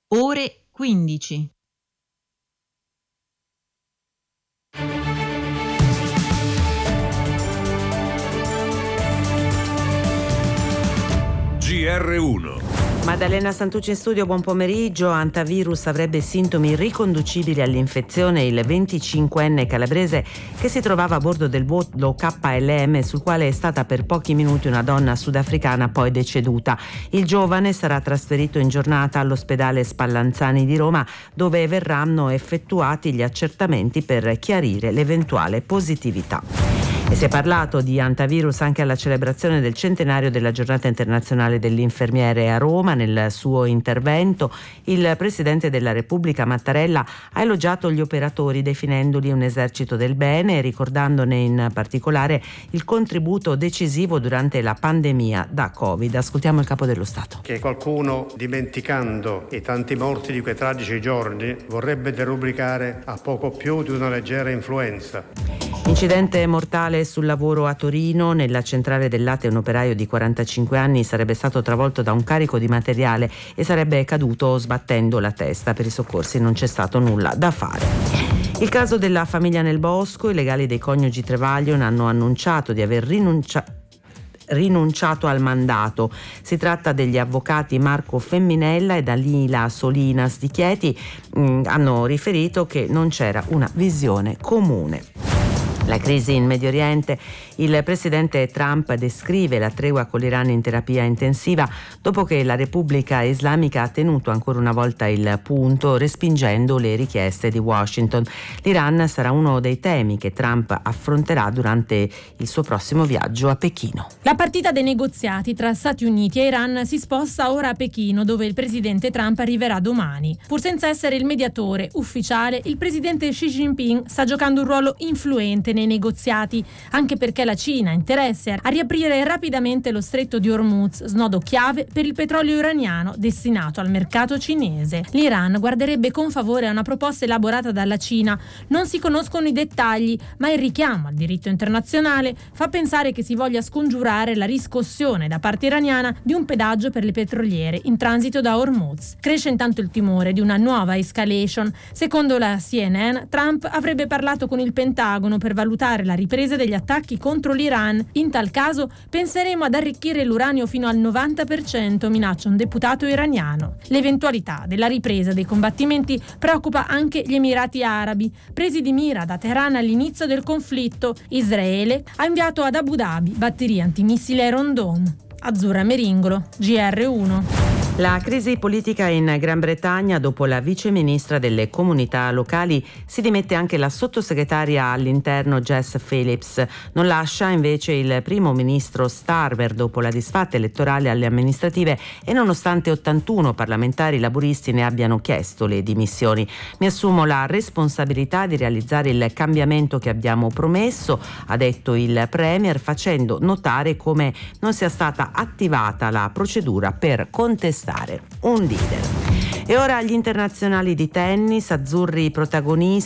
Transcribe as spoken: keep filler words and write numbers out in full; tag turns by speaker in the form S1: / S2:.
S1: Ore quindici.
S2: G R uno.
S3: Maddalena Santucci in studio, buon pomeriggio. Antivirus avrebbe sintomi riconducibili all'infezione. Il venticinquenne calabrese che si trovava a bordo del volo K L M sul quale è stata per pochi minuti una donna sudafricana poi deceduta. Il giovane sarà trasferito in giornata all'ospedale Spallanzani di Roma, dove verranno effettuati gli accertamenti per chiarire l'eventuale positività. E si è parlato di antivirus anche alla celebrazione del centenario della giornata internazionale dell'infermiere a Roma. Nel suo intervento il Presidente della Repubblica Mattarella ha elogiato gli operatori definendoli un esercito del bene e ricordandone in particolare il contributo decisivo durante la pandemia da Covid. Ascoltiamo il Capo dello Stato.
S4: Che qualcuno, dimenticando i tanti morti di quei tragici giorni, vorrebbe derubricare a poco più di una leggera influenza.
S3: Incidente mortale sul lavoro a Torino. Nella centrale del latte un operaio di quarantacinque anni sarebbe stato travolto da un carico di materiale e sarebbe caduto sbattendo la testa. Per i soccorsi non c'è stato nulla da fare. Il caso della famiglia Nel Bosco. I legali dei coniugi Trevaglion hanno annunciato di aver rinunciato rinunciato al mandato. Si tratta degli avvocati Marco Femminella e Dalila Solinas di Chieti. Mh, hanno riferito che non c'era una visione comune. La crisi in Medio Oriente. Il presidente Trump descrive la tregua con l'Iran in terapia intensiva dopo che la Repubblica Islamica ha tenuto ancora una volta il punto, respingendo le richieste di Washington. L'Iran sarà uno dei temi che Trump affronterà durante il suo prossimo viaggio a Pechino.
S5: La partita dei negoziati tra Stati Uniti e Iran si sposta ora a Pechino, dove il presidente Trump arriverà domani. Pur senza essere il mediatore ufficiale, il presidente Xi Jinping sta giocando un ruolo influente nei negoziati, anche perché la Cina ha interesse a riaprire rapidamente lo stretto di Hormuz, snodo chiave per il petrolio iraniano destinato al mercato cinese. L'Iran guarderebbe con favore a una proposta elaborata dalla Cina. Non si conoscono i dettagli, ma il richiamo al diritto internazionale fa pensare che si voglia scongiurare la riscossione da parte iraniana di un pedaggio per le petroliere in transito da Hormuz. Cresce intanto il timore di una nuova escalation. Secondo la C N N, Trump avrebbe parlato con il Pentagono per valutare la ripresa degli attacchi contro l'Iran. In tal caso penseremo ad arricchire l'uranio fino al novanta per cento, minaccia un deputato iraniano. L'eventualità della ripresa dei combattimenti preoccupa anche gli Emirati Arabi, presi di mira da Teheran all'inizio del conflitto. Israele ha inviato ad Abu Dhabi batterie antimissili Iron Dome. Azzurra Meringolo, G R uno.
S3: La crisi politica in Gran Bretagna. Dopo la viceministra delle comunità locali si dimette anche la sottosegretaria all'interno Jess Phillips. Non lascia invece il primo ministro Starmer dopo la disfatta elettorale alle amministrative e nonostante ottantuno parlamentari laburisti ne abbiano chiesto le dimissioni. Mi assumo la responsabilità di realizzare il cambiamento che abbiamo promesso, ha detto il Premier, facendo notare come non sia stata attivata la procedura per contestare un leader. E ora gli internazionali di tennis. Azzurri protagonisti